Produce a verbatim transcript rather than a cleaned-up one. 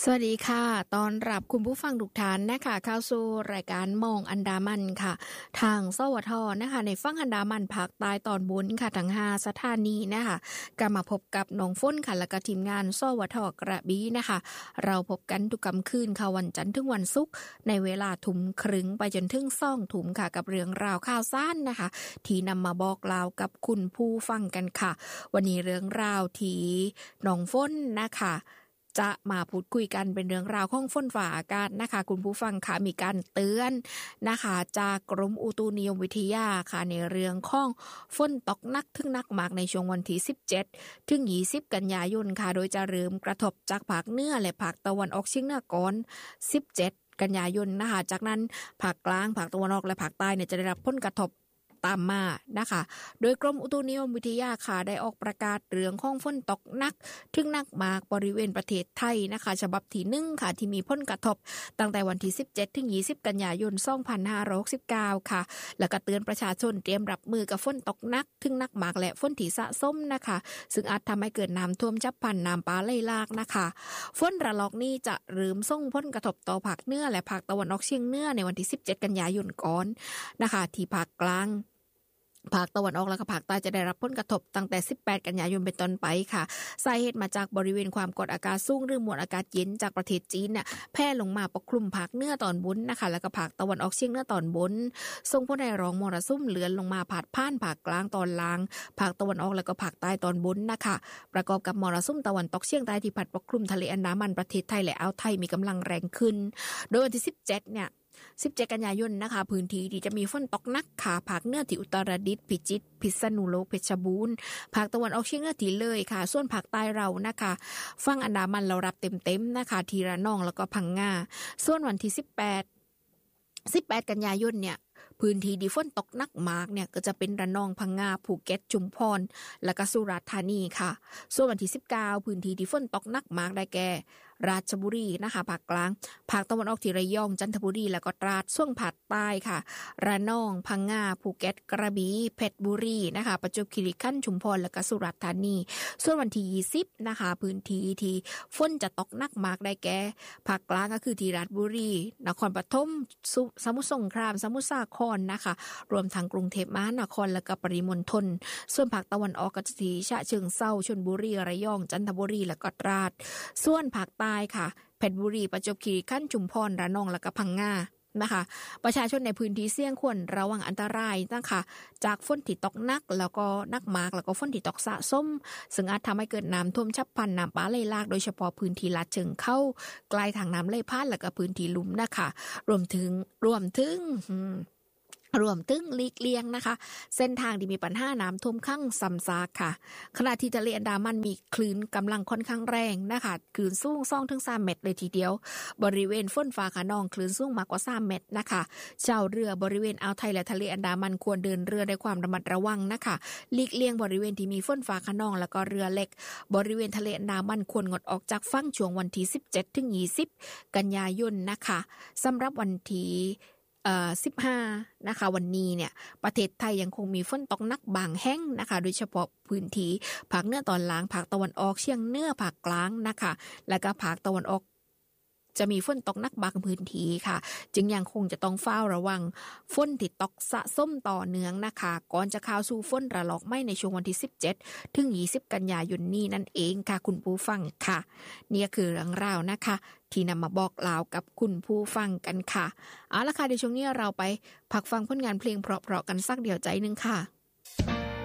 สวัสดีค่ะตอนรับคุณผู้ฟังทุกท่านนะคะเข้าสู่รายการมองอันดามันค่ะทางสวทนะคะในฝั่งอันดามันภาคใต้ตอนบนค่ะทั้งห้าสถานีนะคะก็มาพบกับน้องฝนค่ะและก็ทีมงานสวทกระบี่นะคะเราพบกันทุกค่ำคืนค่ะวันจันทร์ถึงวันศุกร์ในเวลาทุ่มครึ่งไปจนถึงสองทุ่มค่ะกับเรื่องราวข่าวสารนะคะที่นำมาบอกเล่ากับคุณผู้ฟังกันค่ะวันนี้เรื่องราวที่น้องฝนนะคะจะมาพูดคุยกันเป็นเรื่องราวของฝนฟ้าอากาศนะคะคุณผู้ฟังค่ะมีการเตือนนะคะจากกรมอุตุนิยมวิทยาค่ะในเรื่องของฝนตกหนักถึงหนักมากในช่วงวันที่สิบเจ็ดถึงยี่สิบกันยายนค่ะโดยจะเริ่มกระทบจากภาคเหนือและภาคตะวันออกเฉียงเหนือก่อนสิบเจ็ดกันยายนนะคะจากนั้นภาคกลางภาคตะวันออกและภาคใต้เนี่ยจะได้รับผลกระทบตามมานะคะโดยกรมอุตุนิยมวิทยาค่ะได้ออกประกาศเรื่องของฝนตกหนักถึงหนักมากบริเวณประเทศไทยนะคะฉบับที่หนึ่งค่ะที่มีผลกระทบตั้งแต่วันที่สิบเจ็ดถึงยี่สิบกันยายนสองพันห้าร้อยหกสิบเก้าค่ะแล้วก็เตือนประชาชนเตรียมรับมือกับฝนตกหนักถึงหนักมากและฝนที่สะสมนะคะซึ่งอาจทำให้เกิดน้ำท่วมฉับพลันน้ำป่าไหลหลากนะคะฝนระลอกนี้จะเริ่มส่งผลกระทบต่อภาคเหนือและภาคตะวันออกเฉียงเหนือในวันที่สิบเจ็ดกันยายนก่อนนะคะที่ภาคกลางภาคตะวันออกและภาคใต้จะได้รับผลกระทบตั้งแต่สิบแปดกันยายนเป็นต้นไปค่ะสาเหตุมาจากบริเวณความกดอากาศสูงหรือมวลอากาศเย็นจากประเทศจีนน่ะแผ่ลงมาปกคลุมภาคเหนือตอนบนนะคะแล้วก็ภาคตะวันออกเฉียงเหนือตอนบนส่งผลให้รองมรสุมเลื่อนลงมาพาดผ่านภาคกลางตอนล่างภาคตะวันออกแล้วก็ภาคใต้ตอนบนนะคะประกอบกับมรสุมตะวันตกเฉียงใต้ที่พัดปกคลุมทะเลอันดามันประเทศไทยและอ่าวไทยมีกำลังแรงขึ้นโดยวันที่สิบเจ็ดเนี่ยสิบเจ็ดกันยายนนะคะพื้นที่ที่จะมีฝนตกหนักค่ะภาคเหนือที่อุตรดิตถ์พิจิตรพิษณุโลกเพชรบูรณ์ภาคตะวันออกเฉียงเหนือที่เลยค่ะส่วนภาคใต้เรานะคะฝั่งอันดามันเรารับเต็มๆนะคะที่ระนองแล้วก็พังงาส่วนวันที่สิบแปด สิบแปดกันยายนเนี่ยพื้นที่ที่ฝนตกหนักมากเนี่ยก็จะเป็นระนองพังงาภูเก็ตชุมพรและก็สุราษฎร์ธานีค่ะส่วนวันที่สิบเก้าพื้นที่ที่ฝนตกหนักมากได้แก่ราชบุรีนะคะภาคกลางภาคตะวันออกที่ระยองจันทบุรีแล้วก็ตราดส่วนภาคใต้ค่ะระนองพังงาภูเก็ตกระบี่เพชรบุรีนะคะประจวบคีรีขันธ์ชุมพรและก็สุราษฎร์ธานีส่วนวันที่ยี่สิบนะคะพื้นที่ที่ฝนจะตกหนักมากได้แก่ภาคกลางก็คือที่ราชบุรีนครปฐมสมุทรสงครามสมุทรสาครนะคะรวมทั้งกรุงเทพมหานครและก็ปริมณฑลส่วนภาคตะวันออกก็จะที่ฉะเชิงเทราชลบุรีระยองจันทบุรีและก็ตราดส่วนภาคใต้ค่ะเพชรบุรีประจวบคีรีขันธ์ชุมพรระนองและก็พังงานะคะประชาชนในพื้นที่เสี่ยงควรระวังอันตรายนะคะจากฝนที่ตกหนักแล้วก็หนักมากแล้วก็ฝนที่ตกสะสมซึ่งอาจทำให้เกิดน้ำท่วมฉับพลันน้ำป่าไหลหลากโดยเฉพาะพื้นที่ลาดเชิงเข้าใกล้ทางน้ำไหลผ่านแล้วก็พื้นที่ลุ่มนะคะรวมถึงรวมถึงรวมถึงหลีกเลี่ยงนะคะเส้นทางที่มีปัญหาน้ำท่วมขังซ้ำซากค่ะขณะที่ทะเลอันดามันมีคลื่นกำลังค่อนข้างแรงนะคะคลื่นสูง สองถึงสาม เมตรเลยทีเดียวบริเวณฝนฟ้าคะนองคลื่นสูงมากกว่าสามเมตรนะคะชาวเรือบริเวณอ่าวไทยและทะเลอันดามันควรเดินเรือด้วยความระมัดระวังนะคะหลีกเลี่ยงบริเวณที่มีฝนฟ้าคะนองแล้วก็เรือเล็กบริเวณทะเลอันดามันควรงดออกจากฝั่งช่วงวันที่สิบเจ็ดถึงยี่สิบกันยายนนะคะสำหรับวันที่เอ่อสิบห้านะคะวันนี้เนี่ยประเทศไทยยังคงมีฝนตกหนักบางแห่งนะคะโดยเฉพาะพื้นที่ภาคเหนือตอนล่างภาคตะวันออกเฉียงเหนือภาคกลางนะคะและก็ภาคตะวันออกจะมีฝนตกหนักบางพื้นที่ค่ะจึงยังคงจะต้องเฝ้าระวังฝนที่ตกสะสมต่อเนื่องนะคะก่อนจะเข้าสู่ฝนระลอกใหม่ในช่วงวันที่สิบเจ็ดถึงยี่สิบกันยายนนี้นั่นเองค่ะคุณผู้ฟังค่ะนี่คือเรื่องราวนะคะที่นำมาบอกเล่ากับคุณผู้ฟังกันค่ะเอาล่ะค่ะในช่วงนี้เราไปพักฟังผลงานเพลงเพราะๆกันสักเดียวใจนึงค่ะ